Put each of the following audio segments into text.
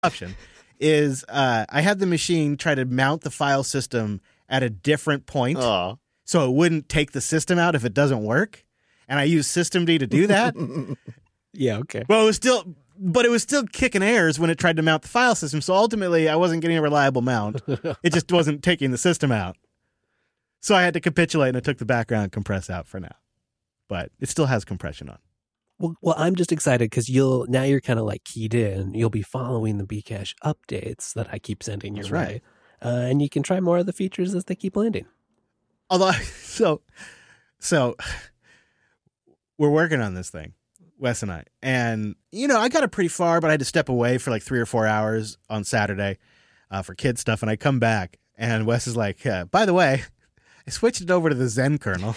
option is I had the machine try to mount the file system at a different point so it wouldn't take the system out if it doesn't work. And I used systemd to do that. Yeah, okay. Well, it was still kicking errors when it tried to mount the file system. So ultimately, I wasn't getting a reliable mount. It just wasn't taking the system out. So I had to capitulate, and it took the background compress out for now. But it still has compression on. Well, I'm just excited because now you're kind of like keyed in. You'll be following the Bcache updates that I keep sending your way. And you can try more of the features as they keep landing. Although, so we're working on this thing, Wes and I. And, I got it pretty far, but I had to step away for like 3 or 4 hours on Saturday for kid stuff. And I come back, and Wes is like, by the way, I switched it over to the Zen kernel.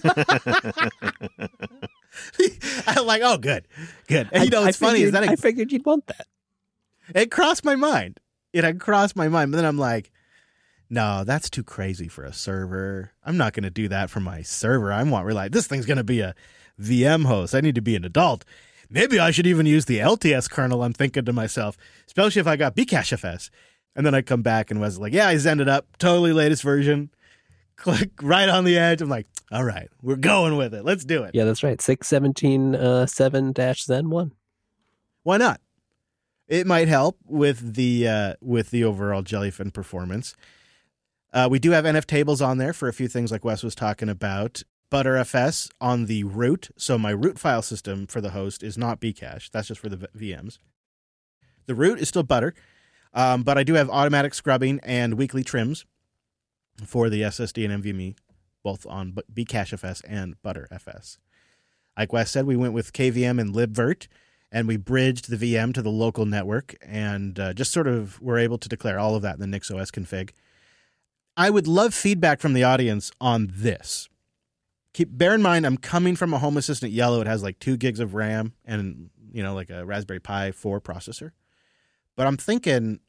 I'm like, oh, good. And what's funny is that I figured you'd want that. It crossed my mind. It had crossed my mind. But then I'm like, no, that's too crazy for a server. I'm not going to do that for my server. This thing's going to be a VM host. I need to be an adult. Maybe I should even use the LTS kernel, I'm thinking to myself, especially if I got Bcachefs. And then I come back and was like, yeah, I zenned it up. Totally latest version. Click right on the edge. I'm like, all right, we're going with it. Let's do it. Yeah, that's right. 6.17.7-Zen1. Why not? It might help with the overall Jellyfin performance. We do have NF tables on there for a few things like Wes was talking about. Btrfs on the root. So my root file system for the host is not Bcache. That's just for the VMs. The root is still Butter, but I do have automatic scrubbing and weekly trims for the SSD and NVMe, both on Bcachefs and Btrfs. Like Wes said, we went with KVM and libvirt, and we bridged the VM to the local network, and just sort of were able to declare all of that in the NixOS config. I would love feedback from the audience on this. Bear in mind, I'm coming from a Home Assistant Yellow. It has like 2 gigs of RAM and, like a Raspberry Pi 4 processor. But I'm thinking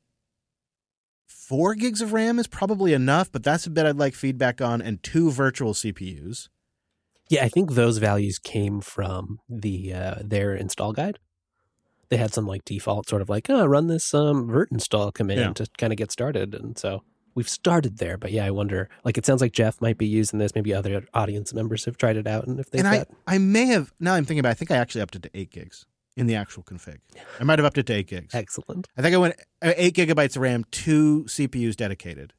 4 gigs of RAM is probably enough, but that's a bit I'd like feedback on, and 2 virtual CPUs. Yeah, I think those values came from their install guide. They had some like default sort of like, run this virt install command to kind of get started. And so we've started there. But yeah, I wonder, like, it sounds like Jeff might be using this. Maybe other audience members have tried it out. And if they've I may have, now I'm thinking about it, I think I actually upped it to 8 gigs. In the actual config. I might have upped it to 8 gigs. Excellent. I think I went 8 gigabytes of RAM, 2 CPUs dedicated.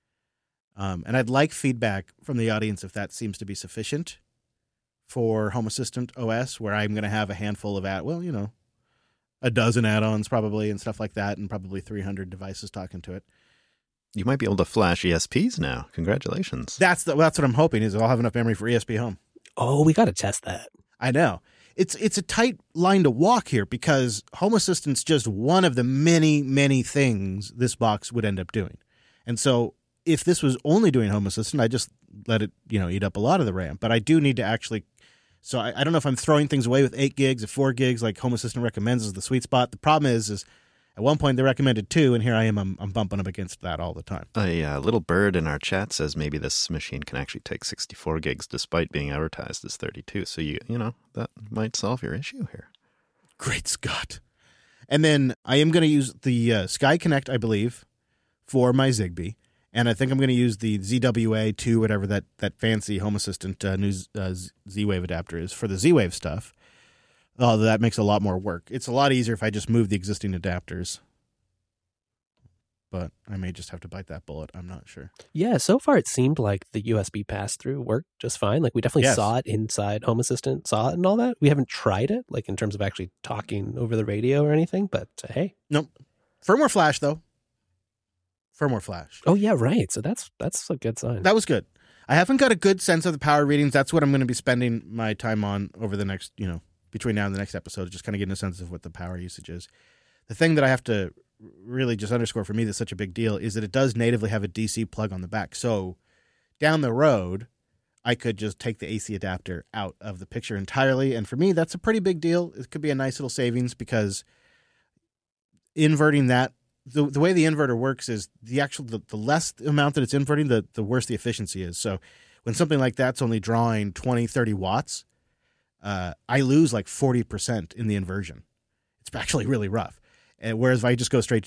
And I'd like feedback from the audience if that seems to be sufficient for Home Assistant OS, where I'm going to have a handful of a dozen add-ons probably and stuff like that, and probably 300 devices talking to it. You might be able to flash ESPs now. Congratulations. That's what I'm hoping is I'll have enough memory for ESP Home. Oh, we got to test that. I know. It's a tight line to walk here because Home Assistant's just one of the many, many things this box would end up doing. And so if this was only doing Home Assistant, I just let it, eat up a lot of the RAM. But I do need to actually, so I don't know if I'm throwing things away with 8 gigs or 4 gigs like Home Assistant recommends is the sweet spot. The problem is at one point they recommended 2, and here I am, I'm bumping up against that all the time. A little bird in our chat says maybe this machine can actually take 64 gigs despite being advertised as 32. So that might solve your issue here. Great Scott. And then I am going to use the Sky Connect, I believe, for my Zigbee. And I think I'm going to use the ZWA2, whatever that fancy Home Assistant new Z-Wave adapter is for the Z-Wave stuff. Although that makes a lot more work. It's a lot easier if I just move the existing adapters. But I may just have to bite that bullet. I'm not sure. Yeah, so far it seemed like the USB pass-through worked just fine. Like we definitely saw it inside Home Assistant, saw it and all that. We haven't tried it, like in terms of actually talking over the radio or anything, but hey. Nope. Firmware flash, though. Firmware flash. Oh, yeah, right. So that's a good sign. That was good. I haven't got a good sense of the power readings. That's what I'm going to be spending my time on over the next, between now and the next episode, just kind of getting a sense of what the power usage is. The thing that I have to really just underscore for me that's such a big deal is that it does natively have a DC plug on the back. So down the road, I could just take the AC adapter out of the picture entirely. And for me, that's a pretty big deal. It could be a nice little savings because inverting that, the way the inverter works is the less amount that it's inverting, the worse the efficiency is. So when something like that's only drawing 20, 30 watts, I lose like 40% in the inversion. It's actually really rough. And whereas if I just go straight